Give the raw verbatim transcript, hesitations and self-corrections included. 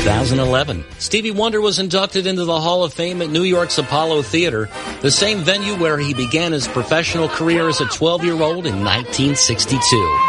thousand eleven. Stevie Wonder was inducted into the Hall of Fame at New York's Apollo Theater, the same venue where he began his professional career as a twelve-year-old in nineteen sixty-two.